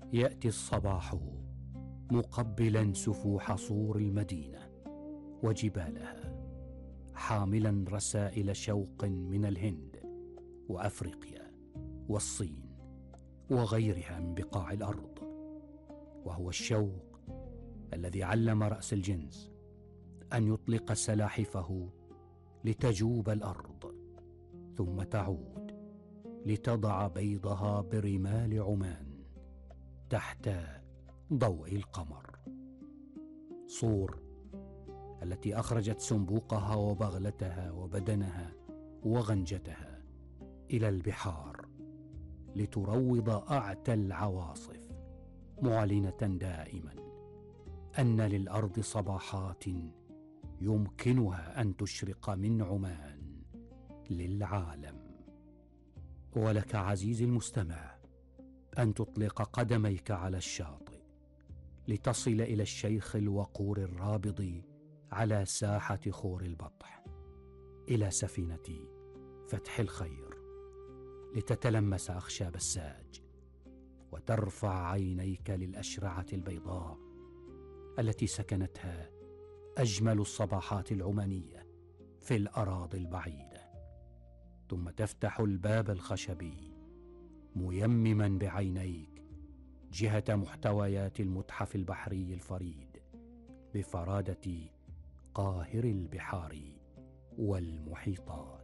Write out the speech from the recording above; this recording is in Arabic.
يأتي الصباح مقبلا سفوح صور المدينة وجبالها، حاملا رسائل شوق من الهند وأفريقيا والصين وغيرها من بقاع الأرض. وهو الشوق الذي علم رأس الجنس أن يطلق سلاحفه لتجوب الأرض، ثم تعود لتضع بيضها برمال عمان تحت ضوء القمر. صور التي أخرجت سنبوقها وبغلتها وبدنها وغنجتها إلى البحار لتروض أعتى العواصف، معلنة دائما أن للأرض صباحات يمكنها أن تشرق من عمان للعالم. ولك عزيزي المستمع أن تطلق قدميك على الشاطئ لتصل إلى الشيخ الوقور الرابض على ساحة خور البطح، إلى سفينة فتح الخير، لتتلمس أخشاب الساج وترفع عينيك للأشرعة البيضاء التي سكنتها أجمل الصباحات العمانية في الأراضي البعيدة، ثم تفتح الباب الخشبي ميمما بعينيك جهة محتويات المتحف البحري الفريد بفرادة قاهر البحار والمحيطات.